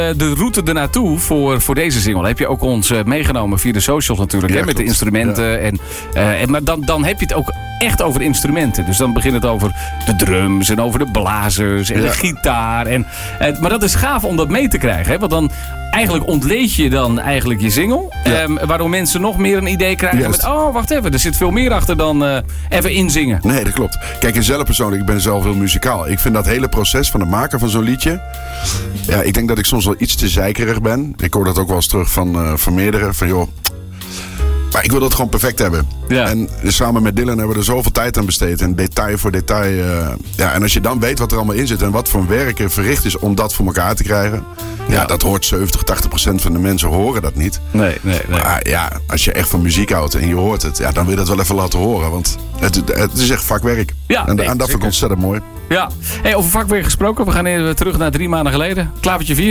De route ernaartoe voor deze single heb je ook ons meegenomen via de socials natuurlijk. Ja, hè, met de klopt. instrumenten. Ja. Maar dan heb je het ook echt over instrumenten. Dus dan begint het over de drums en over de blazers en de gitaar. Maar dat is gaaf om dat mee te krijgen. Hè? Want dan eigenlijk ontleed je dan eigenlijk je single. Ja. Waardoor mensen nog meer een idee krijgen met... Oh, wacht even, er zit veel meer achter dan even inzingen. Nee, dat klopt. Kijk, en zelf persoonlijk, ik ben zelf heel muzikaal. Ik vind dat hele proces van het maken van zo'n liedje... Ja, ik denk dat ik soms wel iets te zeikerig ben. Ik hoor dat ook wel eens terug van meerdere. Van joh... Maar ik wil dat gewoon perfect hebben. Ja. En samen met Dylan hebben we er zoveel tijd aan besteed. En detail voor detail. En als je dan weet wat er allemaal in zit. En wat voor werk er verricht is om dat voor elkaar te krijgen. Ja, dat hoort 70-80% van de mensen horen dat niet. Nee. Maar ja, als je echt van muziek houdt en je hoort het. Ja, dan wil je dat wel even laten horen. Want het is echt vakwerk. Ja, en dat vind ik ontzettend mooi. Ja. Hey, over vakwerk gesproken. We gaan even terug naar 3 maanden geleden. Klavertje 4.